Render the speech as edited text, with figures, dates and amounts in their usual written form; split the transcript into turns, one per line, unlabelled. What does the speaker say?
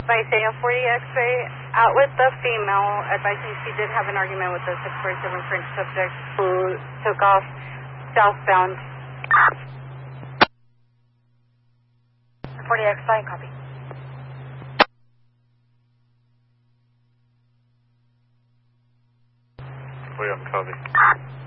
by Isaiah 40 X-ray, out with the female, advising she did have an argument with the 647 French subject who took off southbound.
40 X-ray, copy.
Copy.